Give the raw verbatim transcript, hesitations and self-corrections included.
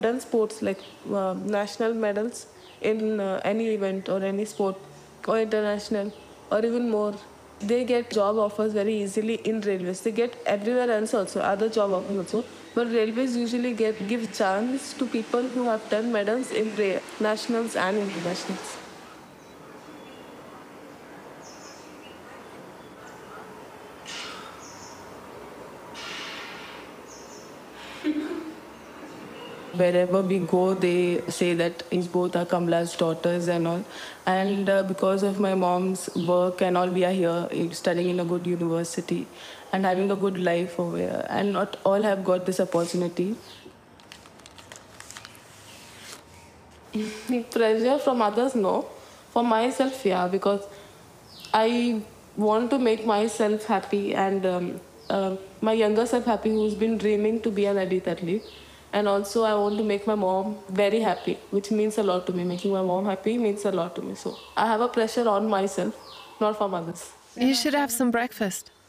done sports like uh, national medals in uh, any event or any sport or international or even more. They get job offers very easily in railways. They get everywhere else also, other job offers also. But railways usually get give chance to people who have done medals in ra- nationals and internationals. Wherever we go, they say that is both are Kamla's daughters and all. And uh, because of my mom's work and all, we are here eh, studying in a good university and having a good life over here. And not all have got this opportunity. Pressure from others, no. For myself, yeah, because I want to make myself happy and um, uh, my younger self happy who's been dreaming to be an elite athlete. And also, I want to make my mom very happy, which means a lot to me. Making my mom happy means a lot to me. So I have a pressure on myself, not from others. You should have some breakfast.